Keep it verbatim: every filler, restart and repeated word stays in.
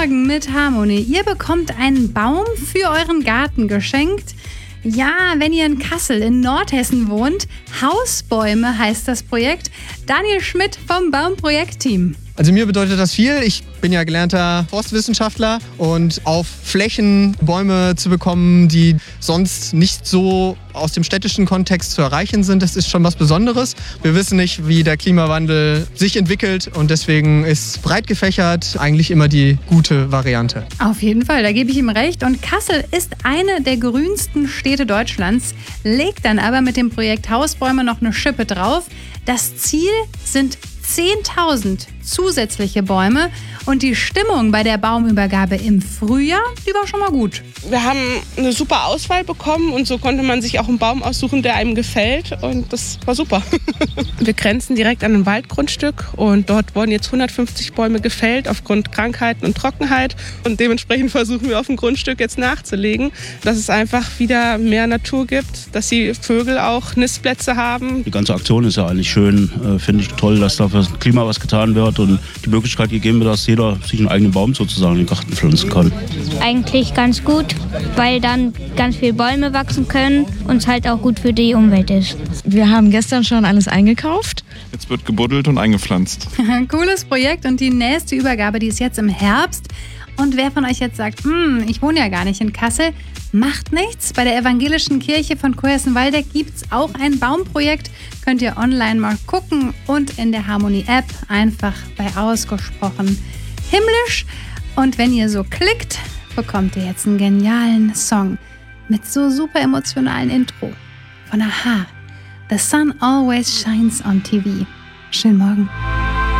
Morgen mit Harmony. Ihr bekommt einen Baum für euren Garten geschenkt. Ja, wenn ihr in Kassel in Nordhessen wohnt, Hausbäume heißt das Projekt. Daniel Schmidt vom Baumprojektteam. Also mir bedeutet das viel. Ich bin ja gelernter Forstwissenschaftler und auf Flächen Bäume zu bekommen, die sonst nicht so aus dem städtischen Kontext zu erreichen sind, das ist schon was Besonderes. Wir wissen nicht, wie der Klimawandel sich entwickelt und deswegen ist breit gefächert eigentlich immer die gute Variante. Auf jeden Fall, da gebe ich ihm recht. Und Kassel ist eine der grünsten Städte Deutschlands, legt dann aber mit dem Projekt Hausbäume noch eine Schippe drauf. Das Ziel sind zehntausend zusätzliche Bäume und die Stimmung bei der Baumübergabe im Frühjahr, die war schon mal gut. Wir haben eine super Auswahl bekommen und so konnte man sich auch einen Baum aussuchen, der einem gefällt und das war super. Wir grenzen direkt an ein Waldgrundstück und dort wurden jetzt hundertfünfzig Bäume gefällt aufgrund Krankheiten und Trockenheit und dementsprechend versuchen wir auf dem Grundstück jetzt nachzulegen, dass es einfach wieder mehr Natur gibt, dass die Vögel auch Nistplätze haben. Die ganze Aktion ist ja eigentlich schön, äh, finde ich toll, dass da für das Klima was getan wird und die Möglichkeit gegeben wird, dass jeder sich einen eigenen Baum sozusagen in den Garten pflanzen kann. Eigentlich ganz gut, weil dann ganz viele Bäume wachsen können und es halt auch gut für die Umwelt ist. Wir haben gestern schon alles eingekauft. Jetzt wird gebuddelt und eingepflanzt. Cooles Projekt und die nächste Übergabe, die ist jetzt im Herbst. Und wer von euch jetzt sagt, hm, ich wohne ja gar nicht in Kassel, macht nichts. Bei der Evangelischen Kirche von Coessen-Waldeck gibt es auch ein Baumprojekt. Könnt ihr online mal gucken und in der Harmony-App einfach bei Ausgesprochen himmlisch. Und wenn ihr so klickt, bekommt ihr jetzt einen genialen Song mit so super emotionalen Intro von Aha. The Sun Always Shines on T V. Schönen Morgen.